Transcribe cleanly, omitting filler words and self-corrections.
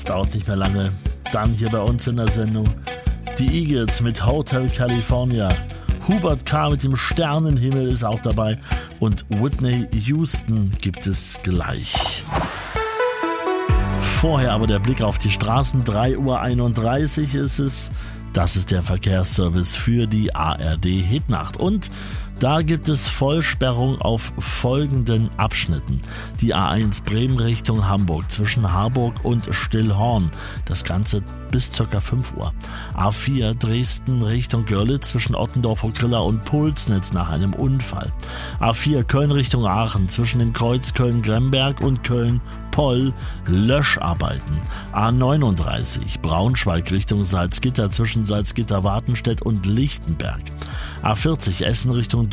Es dauert nicht mehr lange. Dann hier bei uns in der Sendung die Eagles mit Hotel California. Hubert K. mit dem Sternenhimmel ist auch dabei. Und Whitney Houston gibt es gleich. Vorher aber der Blick auf die Straßen. 3:31 Uhr ist es. Das ist der Verkehrsservice für die ARD Hitnacht. Und da gibt es Vollsperrung auf folgenden Abschnitten. Die A1 Bremen Richtung Hamburg zwischen Harburg und Stillhorn. Das Ganze bis ca. 5 Uhr. A4 Dresden Richtung Görlitz zwischen Ottendorf-Hochgrilla und Pulsnitz nach einem Unfall. A4 Köln Richtung Aachen zwischen dem Kreuz Köln-Gremberg und Köln-Poll Löscharbeiten. A39 Braunschweig Richtung Salzgitter zwischen Salzgitter-Wartenstedt und Lichtenberg. A40 Essen Richtung